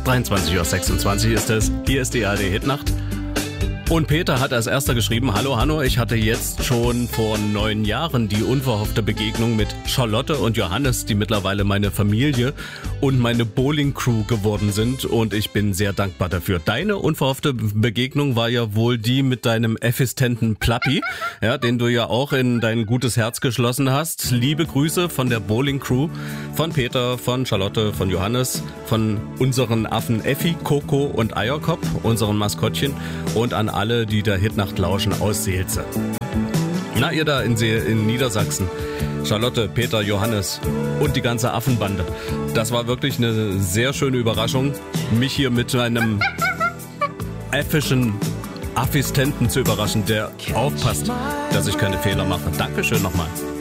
23:26 ist es. Hier ist die ARD-Hitnacht. Und Peter hat als erster geschrieben: Hallo Hanno, ich hatte jetzt schon vor 9 Jahren die unverhoffte Begegnung mit Charlotte und Johannes, die mittlerweile meine Familie und meine Bowling-Crew geworden sind, und ich bin sehr dankbar dafür. Deine unverhoffte Begegnung war ja wohl die mit deinem Effistenten Plappi, ja, den du ja auch in dein gutes Herz geschlossen hast. Liebe Grüße von der Bowling-Crew, von Peter, von Charlotte, von Johannes, von unseren Affen Effi, Coco und Eierkopf, unseren Maskottchen, und an alle, die der Hitnacht lauschen aus Seelze. Na, ihr da in Niedersachsen, Charlotte, Peter, Johannes und die ganze Affenbande. Das war wirklich eine sehr schöne Überraschung, mich hier mit einem äffischen Assistenten zu überraschen, der aufpasst, dass ich keine Fehler mache. Dankeschön nochmal.